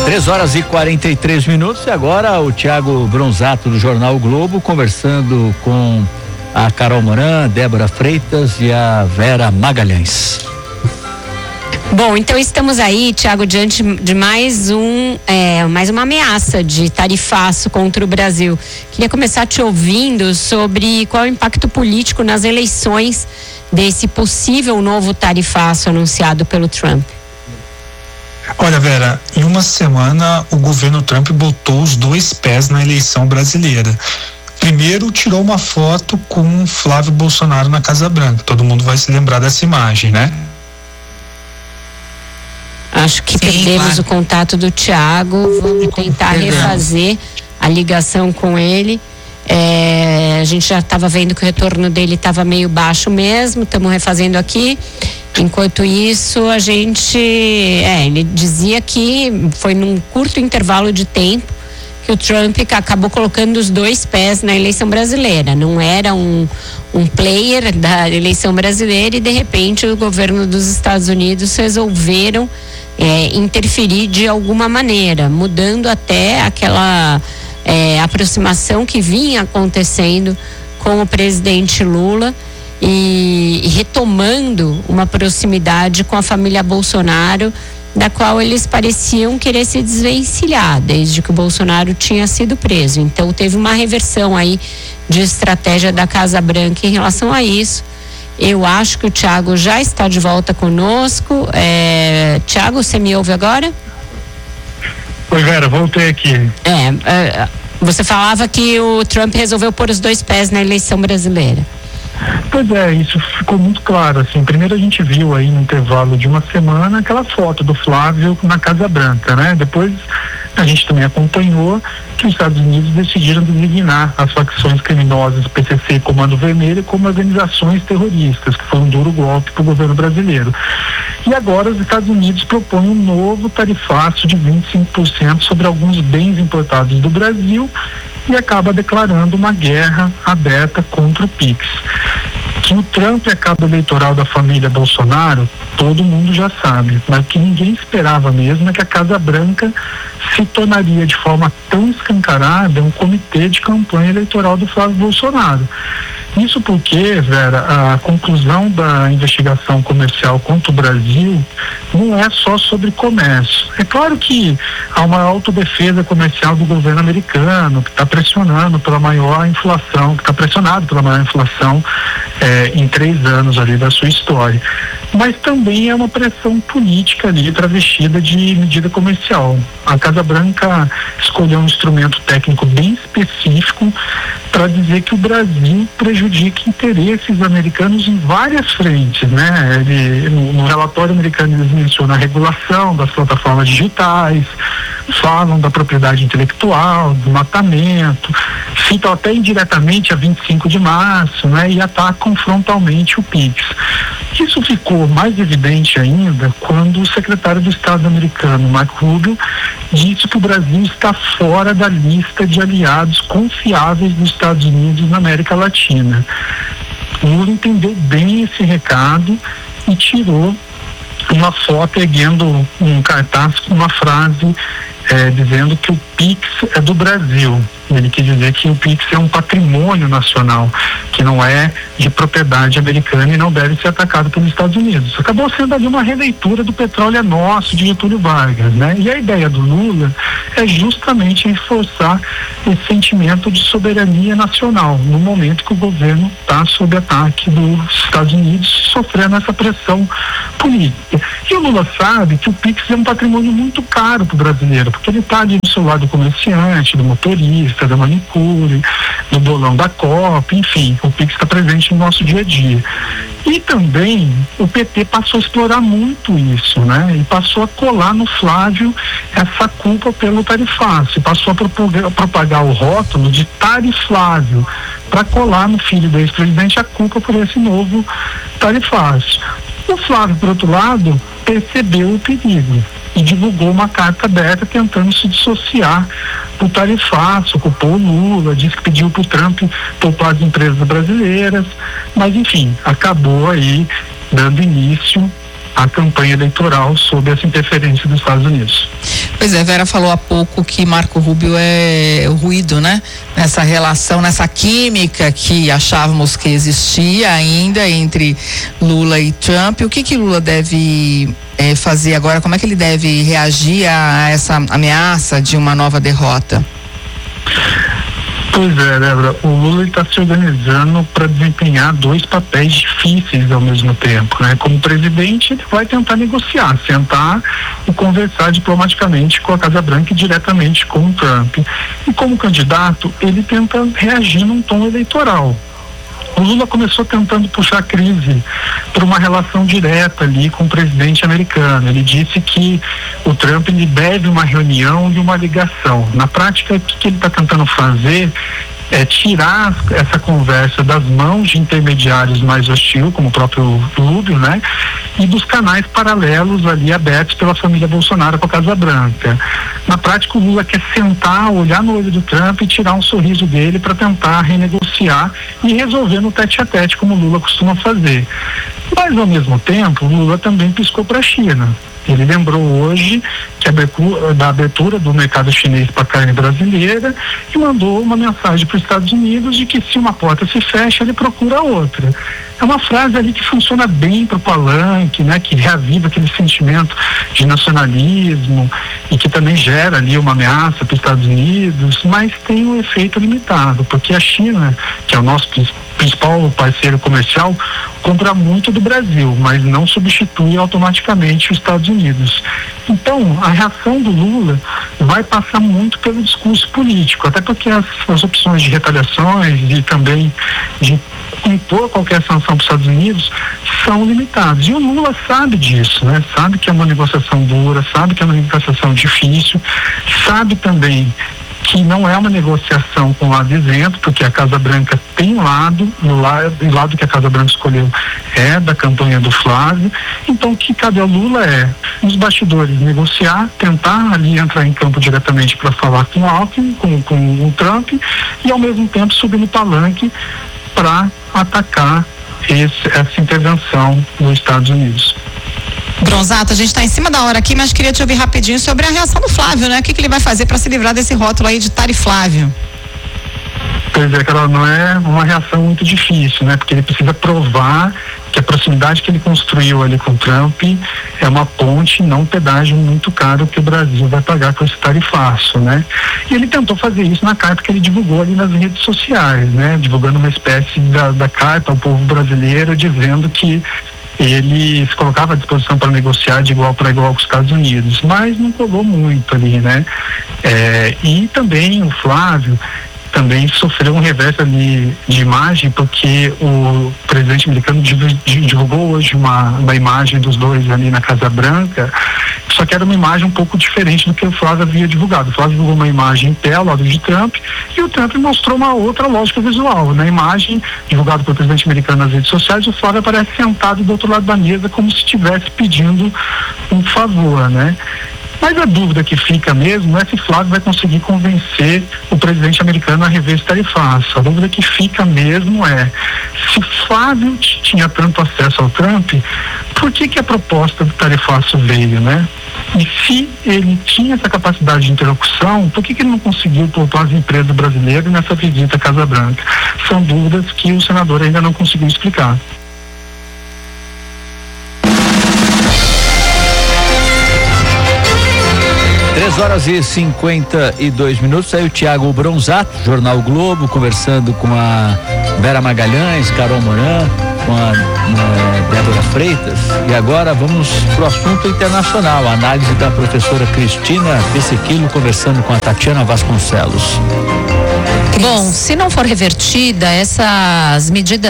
3h43 e agora o Thiago Bronzato do Jornal o Globo conversando com a Carol Moran, Débora Freitas e a Vera Magalhães. Bom, então estamos aí, Thiago, diante de mais uma ameaça de tarifaço contra o Brasil. Queria começar te ouvindo sobre qual é o impacto político nas eleições desse possível novo tarifaço anunciado pelo Trump. Olha, Vera, em uma semana o governo Trump botou os dois pés na eleição brasileira. Primeiro, tirou uma foto com Flávio Bolsonaro na Casa Branca. Todo mundo vai se lembrar dessa imagem, né? Acho que perdemos o contato do Thiago. Vamos tentar refazer a ligação com ele. A gente já estava vendo que o retorno dele estava meio baixo mesmo. Estamos refazendo aqui. Enquanto isso, a gente... ele dizia que foi num curto intervalo de tempo que o Trump acabou colocando os dois pés na eleição brasileira. Não era um player da eleição brasileira e, de repente, o governo dos Estados Unidos resolveram interferir de alguma maneira, mudando até aquela aproximação que vinha acontecendo com o presidente Lula e retomando uma proximidade com a família Bolsonaro, da qual eles pareciam querer se desvencilhar desde que o Bolsonaro tinha sido preso. Então teve uma reversão aí de estratégia da Casa Branca em relação a isso. Eu acho que o Thiago já está de volta conosco. Thiago, você me ouve agora? Oi, Vera, voltei aqui. Você falava que o Trump resolveu pôr os dois pés na eleição brasileira. Pois é, isso ficou muito claro, assim. Primeiro a gente viu aí no intervalo de uma semana aquela foto do Flávio na Casa Branca, né? Depois a gente também acompanhou que os Estados Unidos decidiram designar as facções criminosas PCC e Comando Vermelho como organizações terroristas, que foi um duro golpe para o governo brasileiro. E agora os Estados Unidos propõem um novo tarifaço de 25% sobre alguns bens importados do Brasil e acaba declarando uma guerra aberta contra o PIX. Que o Trump é cabo eleitoral da família Bolsonaro, todo mundo já sabe, mas o que ninguém esperava mesmo é que a Casa Branca se tornaria de forma tão escancarada um comitê de campanha eleitoral do Flávio Bolsonaro. Isso porque, Vera, a conclusão da investigação comercial contra o Brasil não é só sobre comércio. É claro que há uma autodefesa comercial do governo americano que está pressionando pela maior inflação, em 3 anos ali da sua história. Mas também é uma pressão política ali travestida de medida comercial. A Casa Branca escolheu um instrumento técnico bem específico para dizer que o Brasil prejudica interesses americanos em várias frentes, né? No relatório americano eles mencionam a regulação das plataformas digitais, falam da propriedade intelectual, do matamento, citam até indiretamente a 25 de março, né? E atacam frontalmente o PIX. Isso ficou mais evidente ainda quando o secretário do Estado americano, Marco Rubio, disse que o Brasil está fora da lista de aliados confiáveis dos Estados Unidos na América Latina. Lula entendeu bem esse recado e tirou uma foto erguendo um cartaz com uma frase dizendo que o PIX é do Brasil. Ele quer dizer que o PIX é um patrimônio nacional, que não é de propriedade americana e não deve ser atacado pelos Estados Unidos. Acabou sendo ali uma releitura do Petróleo é Nosso, de Getúlio Vargas, né? E a ideia do Lula é justamente reforçar esse sentimento de soberania nacional, no momento que o governo está sob ataque dos Estados Unidos, sofrendo essa pressão política. E o Lula sabe que o PIX é um patrimônio muito caro para o brasileiro, porque ele está ali no celular do comerciante, do motorista, da manicure, do bolão da Copa, enfim, o PIX está presente no nosso dia a dia. E também o PT passou a explorar muito isso, né? E passou a colar no Flávio essa culpa pelo tarifaço, e passou a propagar o rótulo de tariflávio, para colar no filho do ex-presidente a culpa por esse novo tarifaço. O Flávio, por outro lado, percebeu o perigo e divulgou uma carta aberta tentando se dissociar do tarifaço, culpou o Lula, disse que pediu para o Trump poupar as empresas brasileiras, mas enfim, acabou aí dando início à campanha eleitoral sob essa interferência dos Estados Unidos. Pois é, Vera falou há pouco que Marco Rubio é o ruído, né? Nessa relação, nessa química que achávamos que existia ainda entre Lula e Trump. O que Lula deve fazer agora? Como é que ele deve reagir a essa ameaça de uma nova derrota? Pois é, Débora, o Lula está se organizando para desempenhar dois papéis difíceis ao mesmo tempo, né? Como presidente, ele vai tentar negociar, sentar e conversar diplomaticamente com a Casa Branca e diretamente com o Trump. E como candidato, ele tenta reagir num tom eleitoral. O Lula começou tentando puxar a crise para uma relação direta ali com o presidente americano. Ele disse que o Trump lhe deve uma reunião e uma ligação. Na prática, o que ele está tentando fazer é tirar essa conversa das mãos de intermediários mais hostil, como o próprio Rubio, né? E dos canais paralelos ali abertos pela família Bolsonaro com a Casa Branca. Na prática, o Lula quer sentar, olhar no olho do Trump e tirar um sorriso dele para tentar renegociar e resolver no tete-a-tete, como o Lula costuma fazer. Mas, ao mesmo tempo, o Lula também piscou para a China. Ele lembrou hoje que da abertura do mercado chinês para a carne brasileira e mandou uma mensagem para os Estados Unidos de que se uma porta se fecha, ele procura outra. É uma frase ali que funciona bem para o palanque, né? Que reaviva aquele sentimento de nacionalismo e que também gera ali uma ameaça para os Estados Unidos, mas tem um efeito limitado, porque a China, que é o nosso principal parceiro comercial, compra muito do Brasil, mas não substitui automaticamente os Estados Unidos. Então, a reação do Lula vai passar muito pelo discurso político, até porque as opções de retaliações e também de impor qualquer sanção para os Estados Unidos são limitadas. E o Lula sabe disso, né? Sabe que é uma negociação dura, sabe que é uma negociação difícil, sabe também que não é uma negociação com lado isento, porque a Casa Branca tem um lado, o lado que a Casa Branca escolheu é da campanha do Flávio. Então, o que cabe ao Lula é, nos bastidores, negociar, tentar ali entrar em campo diretamente para falar com o Alckmin, com o Trump, e ao mesmo tempo subir no palanque para atacar essa intervenção nos Estados Unidos. Bronzato, a gente está em cima da hora aqui, mas queria te ouvir rapidinho sobre a reação do Flávio, né? O que ele vai fazer para se livrar desse rótulo aí de Tariflávio? Pois é, Carol, não é uma reação muito difícil, né? Porque ele precisa provar que a proximidade que ele construiu ali com o Trump é uma ponte, não um pedágio muito caro que o Brasil vai pagar com esse tarifaço, né? E ele tentou fazer isso na carta que ele divulgou ali nas redes sociais, né? Divulgando uma espécie da carta ao povo brasileiro, dizendo que ele se colocava à disposição para negociar de igual para igual com os Estados Unidos, mas não colou muito ali, né? E também o Flávio também sofreu um revés ali de imagem, porque o presidente americano divulgou hoje uma imagem dos dois ali na Casa Branca, só que era uma imagem um pouco diferente do que o Flávio havia divulgado. O Flávio divulgou uma imagem em pé ao lado de Trump, e o Trump mostrou uma outra lógica visual. Na imagem divulgada pelo presidente americano nas redes sociais, o Flávio aparece sentado do outro lado da mesa como se estivesse pedindo um favor, né? Mas a dúvida que fica mesmo é se Flávio vai conseguir convencer o presidente americano a rever esse tarifaço. A dúvida que fica mesmo é, se Flávio tinha tanto acesso ao Trump, por que a proposta do tarifaço veio, né? E se ele tinha essa capacidade de interlocução, por que ele não conseguiu pautar as empresas brasileiras nessa visita à Casa Branca? São dúvidas que o senador ainda não conseguiu explicar. 3h52. Aí o Thiago Bronzato, Jornal o Globo, conversando com a Vera Magalhães, Carol Moran, com a Débora Freitas. E agora vamos pro assunto internacional, a análise da professora Cristina Pessequilo, conversando com a Tatiana Vasconcelos. Bom, se não for revertida essas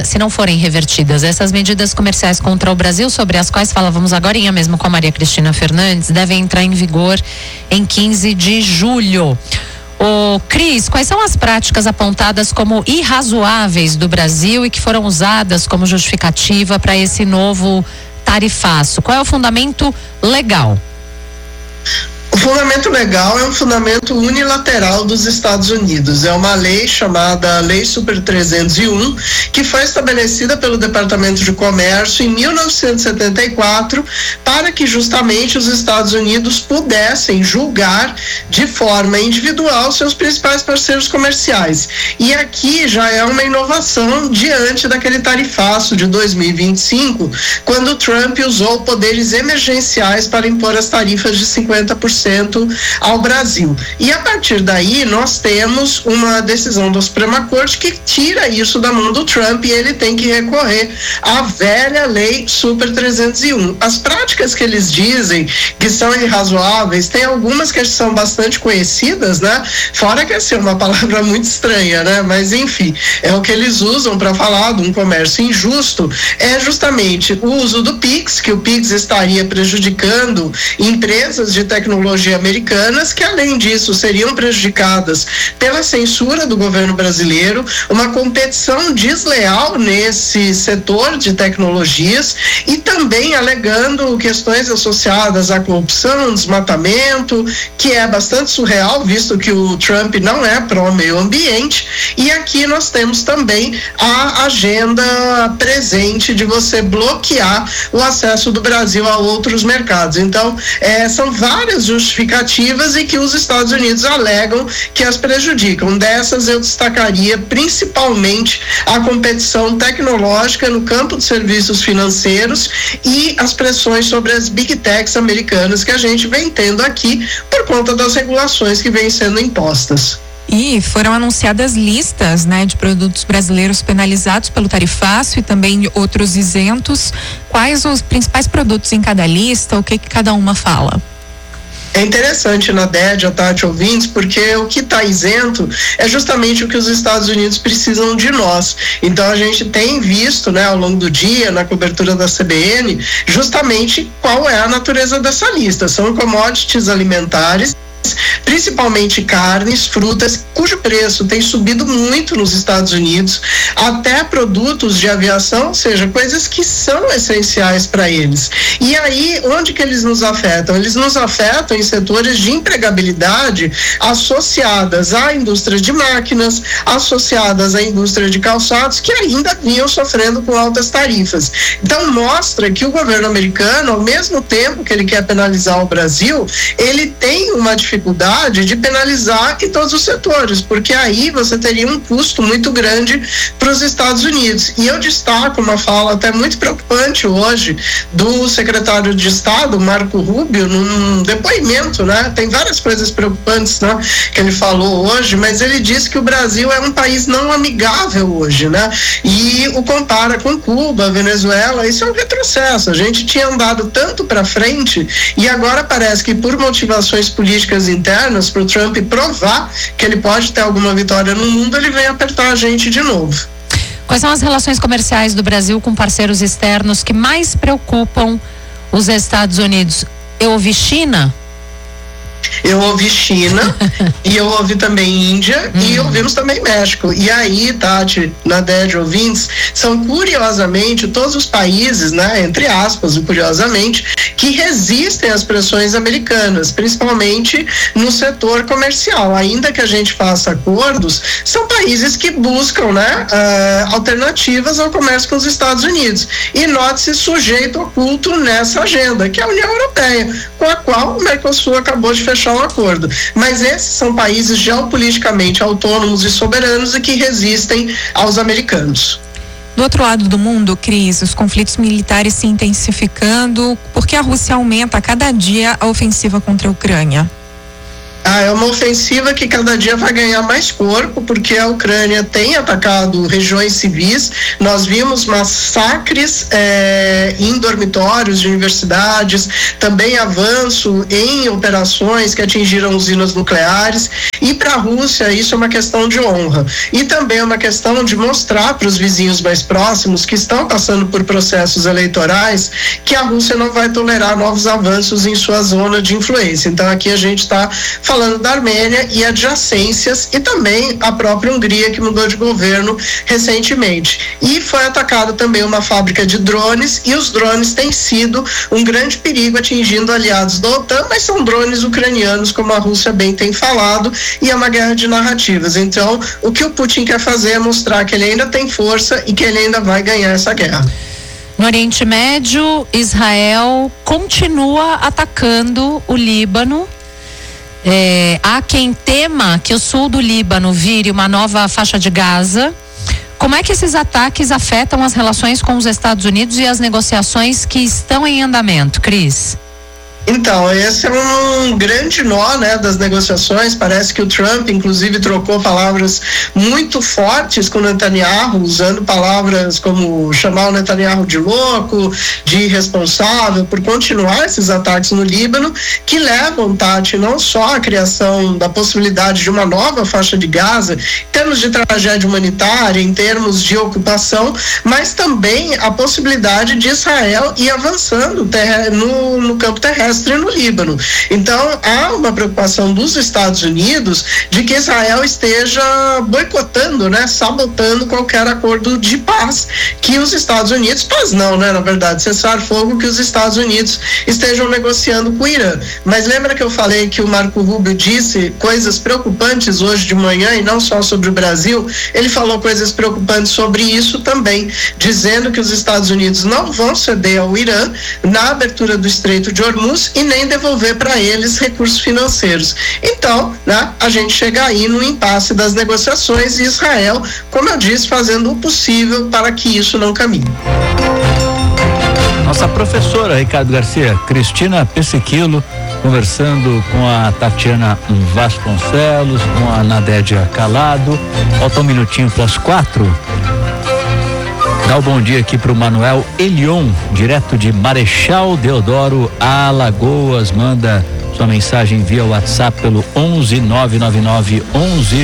medidas comerciais contra o Brasil, sobre as quais falávamos agorinha mesmo com a Maria Cristina Fernandes, devem entrar em vigor em 15 de julho. Cris, quais são as práticas apontadas como irrazoáveis do Brasil e que foram usadas como justificativa para esse novo tarifaço? Qual é o fundamento legal? O fundamento legal é um fundamento unilateral dos Estados Unidos. É uma lei chamada Lei Super 301, que foi estabelecida pelo Departamento de Comércio em 1974 para que justamente os Estados Unidos pudessem julgar de forma individual seus principais parceiros comerciais. E aqui já é uma inovação diante daquele tarifaço de 2025, quando Trump usou poderes emergenciais para impor as tarifas de 50% ao Brasil. E a partir daí nós temos uma decisão da Suprema Corte que tira isso da mão do Trump e ele tem que recorrer à velha lei Super 301. As práticas que eles dizem que são irrazoáveis, tem algumas que são bastante conhecidas, né? Fora que assim, é uma palavra muito estranha, né? Mas enfim, é o que eles usam para falar de um comércio injusto, é justamente o uso do PIX, que o PIX estaria prejudicando empresas de tecnologia americanas, que além disso seriam prejudicadas pela censura do governo brasileiro, uma competição desleal nesse setor de tecnologias e também alegando questões associadas à corrupção, desmatamento, que é bastante surreal, visto que o Trump não é pró-meio ambiente. E aqui nós temos também a agenda presente de você bloquear o acesso do Brasil a outros mercados. Então, são várias justificativas e que os Estados Unidos alegam que as prejudicam. Dessas eu destacaria principalmente a competição tecnológica no campo de serviços financeiros e as pressões sobre as big techs americanas que a gente vem tendo aqui por conta das regulações que vêm sendo impostas. E foram anunciadas listas, né, de produtos brasileiros penalizados pelo tarifaço e também outros isentos. Quais os principais produtos em cada lista? O que cada uma fala? É interessante, Nadédia, Tati, ouvintes, porque o que está isento é justamente o que os Estados Unidos precisam de nós. Então a gente tem visto, né, ao longo do dia, na cobertura da CBN, justamente qual é a natureza dessa lista. São commodities alimentares, principalmente carnes, frutas, cujo preço tem subido muito nos Estados Unidos, até produtos de aviação, ou seja, coisas que são essenciais para eles. E aí, onde que eles nos afetam? Eles nos afetam em setores de empregabilidade associadas à indústria de máquinas, associadas à indústria de calçados, que ainda vinham sofrendo com altas tarifas. Então, mostra que o governo americano, ao mesmo tempo que ele quer penalizar o Brasil, ele tem uma dificuldade de penalizar em todos os setores, porque aí você teria um custo muito grande para os Estados Unidos. E eu destaco uma fala até muito preocupante hoje do secretário de Estado, Marco Rubio, num depoimento, né? Tem várias coisas preocupantes, né, que ele falou hoje, mas ele disse que o Brasil é um país não amigável hoje, né? E o compara com Cuba, Venezuela. Isso é um retrocesso. A gente tinha andado tanto para frente e agora parece que por motivações políticas internas, para o Trump provar que ele pode ter alguma vitória no mundo, ele vem apertar a gente de novo. Quais são as relações comerciais do Brasil com parceiros externos que mais preocupam os Estados Unidos? Eu ouvi China? Eu ouvi China e eu ouvi também Índia e ouvimos também México. E aí, Tati, Nadédia, ouvintes, são curiosamente todos os países, né, entre aspas, curiosamente, que resistem às pressões americanas, principalmente no setor comercial. Ainda que a gente faça acordos, são países que buscam, né, alternativas ao comércio com os Estados Unidos. E note-se sujeito oculto nessa agenda, que é a União Europeia, com a qual o Mercosul acabou de fechar um acordo. Mas esses são países geopoliticamente autônomos e soberanos e que resistem aos americanos. Do outro lado do mundo, Cris, os conflitos militares se intensificando, porque a Rússia aumenta a cada dia a ofensiva contra a Ucrânia. É uma ofensiva que cada dia vai ganhar mais corpo, porque a Ucrânia tem atacado regiões civis. Nós vimos massacres em dormitórios de universidades, também avanço em operações que atingiram usinas nucleares. E para a Rússia isso é uma questão de honra e também é uma questão de mostrar para os vizinhos mais próximos que estão passando por processos eleitorais que a Rússia não vai tolerar novos avanços em sua zona de influência. Então aqui a gente está falando da Armênia e adjacências e também a própria Hungria, que mudou de governo recentemente. E foi atacada também uma fábrica de drones, e os drones têm sido um grande perigo, atingindo aliados da OTAN, mas são drones ucranianos, como a Rússia bem tem falado, e é uma guerra de narrativas. Então o que o Putin quer fazer é mostrar que ele ainda tem força e que ele ainda vai ganhar essa guerra. No Oriente Médio, Israel continua atacando o Líbano. Há quem tema que o sul do Líbano vire uma nova faixa de Gaza. Como é que esses ataques afetam as relações com os Estados Unidos e as negociações que estão em andamento, Cris? Então, esse é um grande nó, né, das negociações. Parece que o Trump, inclusive, trocou palavras muito fortes com o Netanyahu, usando palavras como chamar o Netanyahu de louco, de irresponsável, por continuar esses ataques no Líbano, que levam, Tati, não só à criação da possibilidade de uma nova faixa de Gaza, em termos de tragédia humanitária, em termos de ocupação, mas também a possibilidade de Israel ir avançando no campo terrestre no Líbano. Então há uma preocupação dos Estados Unidos de que Israel esteja boicotando, né, sabotando qualquer acordo de paz que os Estados Unidos, paz não, né, na verdade, cessar-fogo que os Estados Unidos estejam negociando com o Irã. Mas lembra que eu falei que o Marco Rubio disse coisas preocupantes hoje de manhã, e não só sobre o Brasil? Ele falou coisas preocupantes sobre isso também, dizendo que os Estados Unidos não vão ceder ao Irã na abertura do Estreito de Hormuz e nem devolver para eles recursos financeiros. Então, né, a gente chega aí no impasse das negociações, e Israel, como eu disse, fazendo o possível para que isso não caminhe. Nossa professora, Ricardo Garcia, Cristina Pessequilo, conversando com a Tatiana Vasconcelos, com a Nadédia Calado. Falta um minutinho para as 4. Dá um bom dia aqui para o Manuel Elion, direto de Marechal Deodoro, Alagoas. Manda sua mensagem via WhatsApp pelo 11 999 11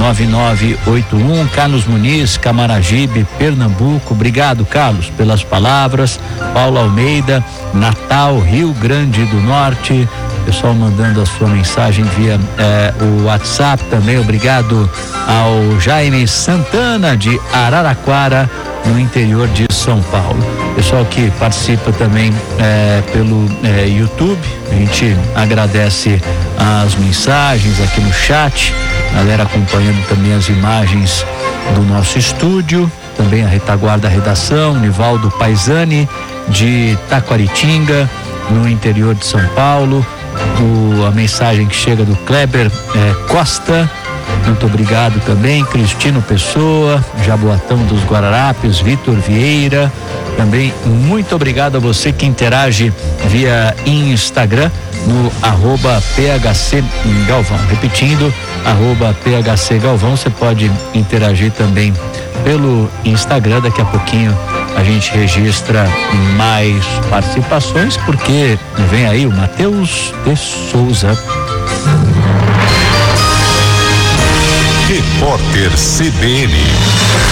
9981. Carlos Muniz, Camaragibe, Pernambuco. Obrigado, Carlos, pelas palavras. Paulo Almeida, Natal, Rio Grande do Norte. Pessoal mandando a sua mensagem via o WhatsApp também. Obrigado ao Jaime Santana de Araraquara, no interior de São Paulo. Pessoal que participa também pelo YouTube, a gente agradece as mensagens aqui no chat, galera acompanhando também as imagens do nosso estúdio, também a retaguarda redação, Nivaldo Paisani de Taquaritinga, no interior de São Paulo. A mensagem que chega do Kleber Costa, muito obrigado também. Cristino Pessoa, Jaboatão dos Guararapes, Vitor Vieira, também muito obrigado a você que interage via Instagram no @PHC Galvão. Repetindo, @PHC Galvão. Você pode interagir também pelo Instagram. Daqui a pouquinho a gente registra mais participações, porque vem aí o Matheus de Souza. Repórter CBN.